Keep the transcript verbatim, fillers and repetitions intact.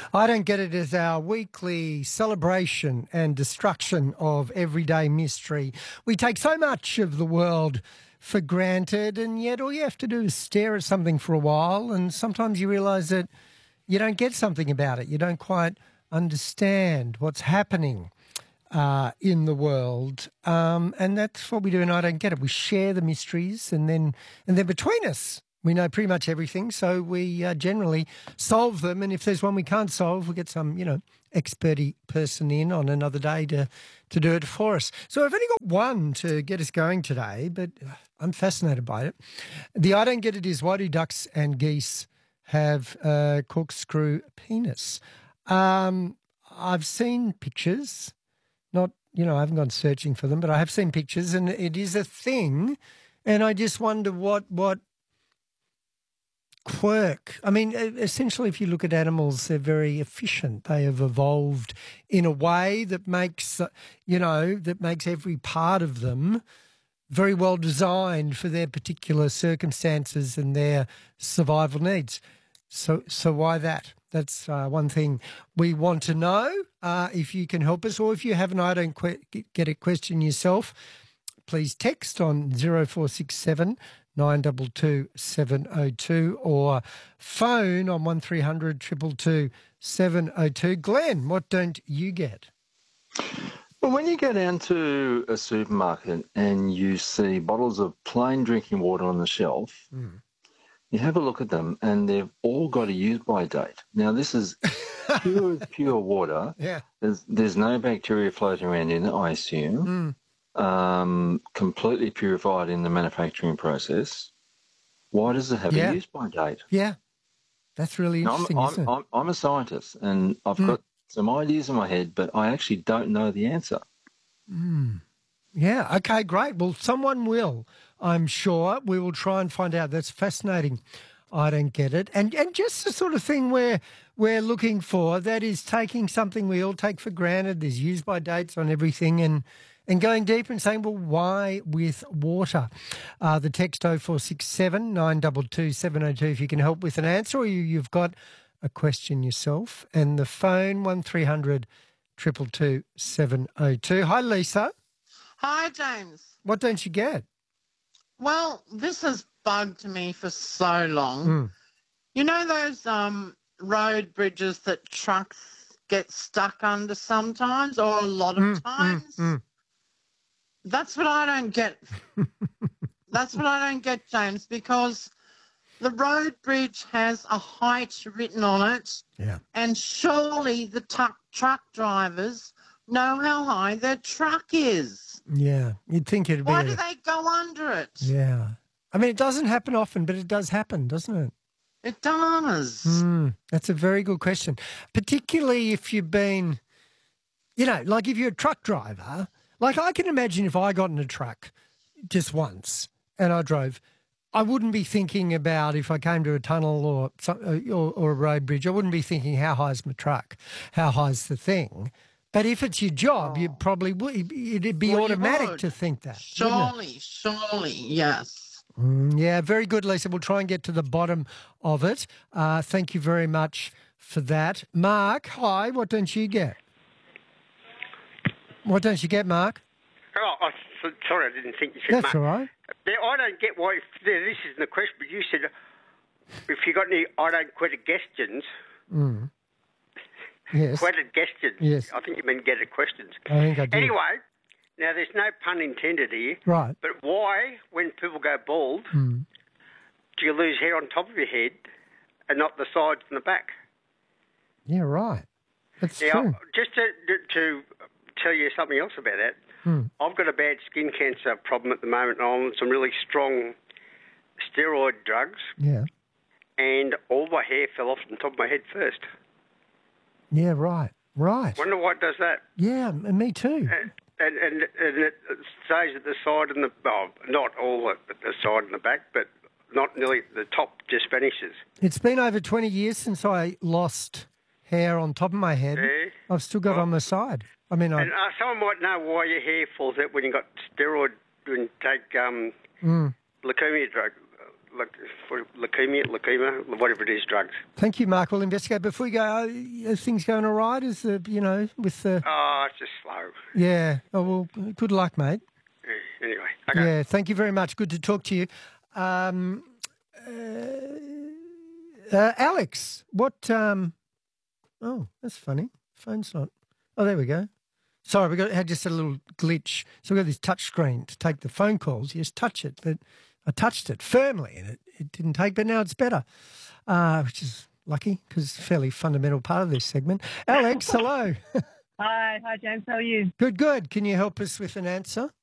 I Don't Get It is our weekly celebration and destruction of everyday mystery. We take so much of the world for granted, and yet all you have to do is stare at something for a while, and sometimes you realise that you don't get something about it. You don't quite understand what's happening uh, in the world, um, and that's what we do in I Don't Get It. We share the mysteries, and then and then between us, we know pretty much everything, so we uh, generally solve them. And if there's one we can't solve, we get some, you know, experty person in on another day to, to do it for us. So I've only got one to get us going today, but I'm fascinated by it. The I Don't Get It is, why do ducks and geese have a corkscrew penis? Um, I've seen pictures, not, you know, I haven't gone searching for them, but I have seen pictures, and it is a thing. And I just wonder what what quirk. I mean, essentially, if you look at animals, they're very efficient. They have evolved in a way that makes, you know, that makes every part of them very well designed for their particular circumstances and their survival needs. So, so why that? That's uh, one thing we want to know. Uh, if you can help us, or if you have an I Don't Get It question yourself, please text on zero four six seven nine two two seven oh two or phone on one three hundred two two two seven oh two. Glenn, what don't you get? Well, when you go down to a supermarket and you see bottles of plain drinking water on the shelf, mm. you have a look at them and they've all got a use-by date. Now, this is pure, pure water. Yeah. There's, there's no bacteria floating around in it, I assume. Mm. Um, completely purified in the manufacturing process. Why does it have yeah. a use-by date? Yeah, that's really interesting, I'm, isn't I'm, it? I'm, I'm a scientist, and I've mm. got some ideas in my head, but I actually don't know the answer. Mm. Yeah, okay, great. Well, someone will, I'm sure. We will try and find out. That's fascinating. I don't get it. And and just the sort of thing where we're looking for, that is taking something we all take for granted, there's use-by dates on everything, and And going deeper and saying, well, why with water? Uh, the text oh four six seven nine two two seven oh two if you can help with an answer, or you, you've got a question yourself. And the phone, one three hundred two two two seven oh two. Hi, Lisa. Hi, James. What don't you get? Well, this has bugged me for so long. Mm. You know those um, road bridges that trucks get stuck under sometimes, or a lot of mm, times? Mm, mm. That's what I don't get. That's what I don't get, James, because the road bridge has a height written on it. Yeah. And surely the tu- truck drivers know how high their truck is. Yeah. You'd think it'd be... Why a... do they go under it? Yeah. I mean, it doesn't happen often, but it does happen, doesn't it? It does. Mm, that's a very good question. Particularly if you've been, you know, like if you're a truck driver... Like, I can imagine if I got in a truck just once and I drove, I wouldn't be thinking about if I came to a tunnel or or, or a road bridge, I wouldn't be thinking, how high's my truck? How high's the thing? But if it's your job, oh. you probably would. It'd be well, automatic to think that. Surely, surely, yes. Mm, yeah, very good, Lisa. We'll try and get to the bottom of it. Uh, thank you very much for that. Mark, hi, what don't you get? What don't you get, Mark? Oh, I, sorry, I didn't think you said That's Mark. all right. I don't get why, if, this isn't the question, but you said, if you got any I don't quit questions. Mm. Yes. Quitted questions. Yes. I think you mean get it questions. I think I did. Anyway, now there's no pun intended here. Right. But why, when people go bald, mm. do you lose hair on top of your head and not the sides and the back? Yeah, right. That's now, true. Just to... to tell you something else about that. Hmm. I've got a bad skin cancer problem at the moment. I'm on some really strong steroid drugs. Yeah. And all my hair fell off the top of my head first. Yeah, right. Right. Wonder what does that. Yeah, me too. And, and, and, and it stays at the side and the... Oh, not all at the side and the back, but not nearly... The top just vanishes. It's been over twenty years since I lost hair on top of my head. Yeah. I've still got well, it on the side. I mean, I... And uh, someone might know why your hair falls out when you got steroid, when you take um, mm. leukemia drug. leuc- for leukemia, leukemia, whatever it is, drugs. Thank you, Mark. We'll investigate. Before we go, are things going all right? Is the, you know, with the... Oh, it's just slow. Yeah. Oh, well, good luck, mate. Yeah, anyway, okay. Yeah, thank you very much. Good to talk to you. Um, uh, uh, Alex, what... Um, oh, that's funny. Phone's not... Oh, there we go. Sorry, we got had just a little glitch. So we've got this touch screen to take the phone calls. You just touch it, but I touched it firmly and it, it didn't take, but now it's better, uh, which is lucky because it's a fairly fundamental part of this segment. Alex, hello. Hi, hi James, how are you? Good, good. Can you help us with an answer?